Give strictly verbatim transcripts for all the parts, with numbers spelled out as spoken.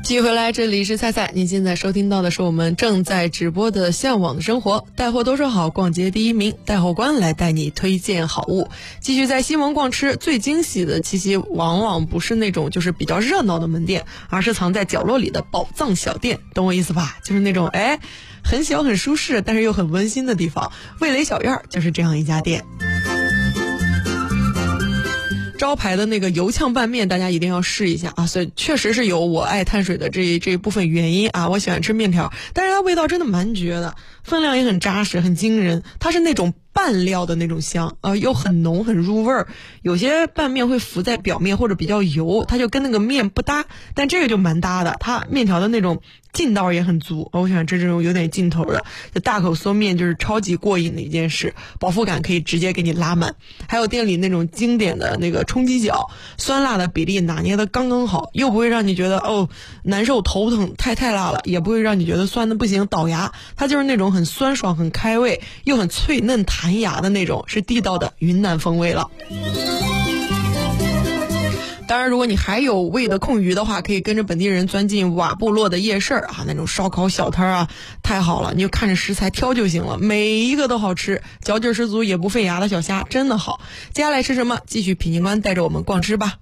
继续回来，这里是菜菜，您现在收听到的是我们正在直播的向往的生活，带货都说好，逛街第一名，带货官来带你推荐好物。继续在西蒙逛吃，最惊喜的气息往往不是那种就是比较热闹的门店，而是藏在角落里的宝藏小店，懂我意思吧？就是那种哎很小很舒适但是又很温馨的地方。味蕾小院就是这样一家店。招牌的那个油炝拌面大家一定要试一下啊，所以确实是有我爱碳水的这这一部分原因啊，我喜欢吃面条，但是它味道真的蛮绝的，分量也很扎实很惊人，它是那种拌料的那种香啊、呃，又很浓很入味儿。有些拌面会浮在表面或者比较油，它就跟那个面不搭，但这个就蛮搭的，它面条的那种劲道也很足，我喜欢吃这种有点劲头的，就大口嗦面就是超级过瘾的一件事，饱腹感可以直接给你拉满。还有店里那种经典的那个冲击饺，酸辣的比例拿捏的刚刚好，又不会让你觉得哦难受头疼太太辣了，也不会让你觉得酸的不行倒牙，它就是那种很酸爽很开胃又很脆嫩弹牙的那种，是地道的云南风味了。当然如果你还有胃的空余的话，可以跟着本地人钻进瓦部落的夜市啊，那种烧烤小摊啊，太好了，你就看着食材挑就行了，每一个都好吃，嚼劲十足也不费牙的小虾真的好。接下来吃什么？继续品鉴官带着我们逛吃吧。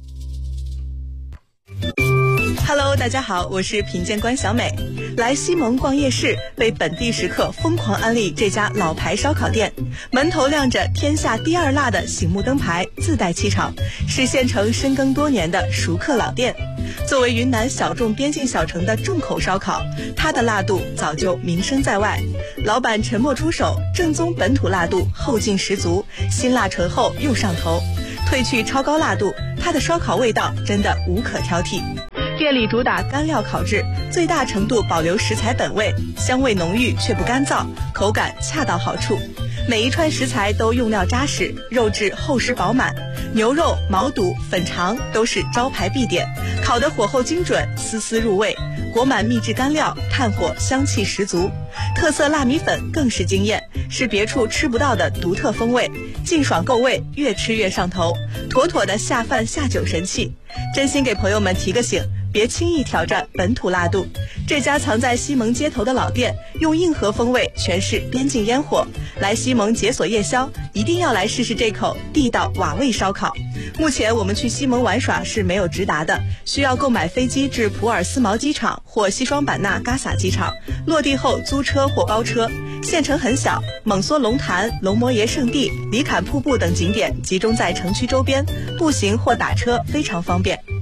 Hello， 大家好，我是品鉴官小美。来西蒙逛夜市，被本地食客疯狂安利这家老牌烧烤店，门头亮着天下第二辣的醒目灯牌，自带气场，是县城深耕多年的熟客老店。作为云南小众边境小城的重口烧烤，它的辣度早就名声在外。老板沉默出手，正宗本土辣度后劲十足，辛辣醇厚又上头。褪去超高辣度，它的烧烤味道真的无可挑剔。店里主打干料烤制，最大程度保留食材本味，香味浓郁却不干燥，口感恰到好处。每一串食材都用料扎实，肉质厚实饱满，牛肉、毛肚、粉肠都是招牌必点，烤得火候精准，丝丝入味，裹满秘制干料，炭火香气十足。特色辣米粉更是惊艳，是别处吃不到的独特风味，劲爽够味，越吃越上头，妥妥的下饭下酒神器。真心给朋友们提个醒，别轻易挑战本土辣度。这家藏在西蒙街头的老店，用硬核风味诠释边境烟火。来西蒙解锁夜宵，一定要来试试这口地道瓦味烧烤。目前我们去西蒙玩耍是没有直达的，需要购买飞机至普洱思茅机场或西双版纳嘎洒机场，落地后租车或包车。县城很小，猛梭龙潭、龙摩耶圣地、里坎瀑布等景点集中在城区周边，步行或打车非常方便。